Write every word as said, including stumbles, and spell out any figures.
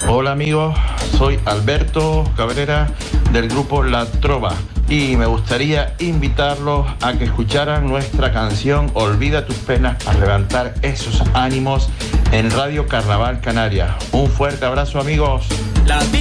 Hola amigos, soy Alberto Cabrera del grupo La Trova y me gustaría invitarlos a que escucharan nuestra canción Olvida tus penas para levantar esos ánimos en Radio Carnaval Canarias. Un fuerte abrazo amigos. La